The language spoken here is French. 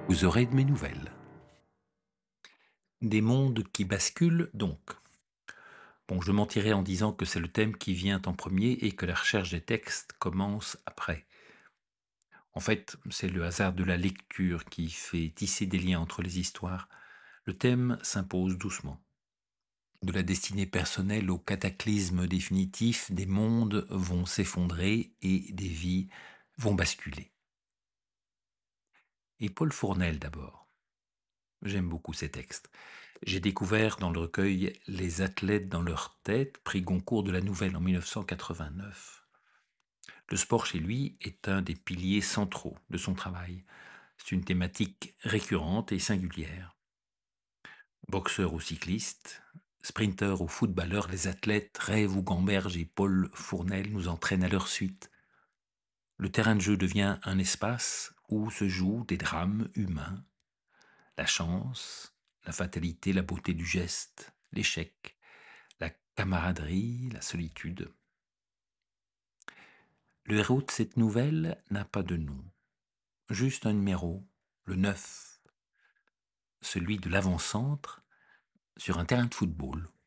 Vous aurez de mes nouvelles. Des mondes qui basculent donc. Bon, je mentirais en disant que c'est le thème qui vient en premier et que la recherche des textes commence après. En fait, c'est le hasard de la lecture qui fait tisser des liens entre les histoires. Le thème s'impose doucement. De la destinée personnelle au cataclysme définitif, des mondes vont s'effondrer et des vies vont basculer. Et Paul Fournel d'abord. J'aime beaucoup ces textes. J'ai découvert dans le recueil Les athlètes dans leur tête, prix Goncourt de la Nouvelle en 1989. Le sport chez lui est un des piliers centraux de son travail. C'est une thématique récurrente et singulière. Boxeurs ou cyclistes, sprinteurs ou footballeurs, les athlètes Rêve ou Gamberge et Paul Fournel nous entraînent à leur suite. Le terrain de jeu devient un espace où se jouent des drames humains, la chance, la fatalité, la beauté du geste, l'échec, la camaraderie, la solitude. Le héros de cette nouvelle n'a pas de nom, juste un numéro, le 9, celui de l'avant-centre sur un terrain de football.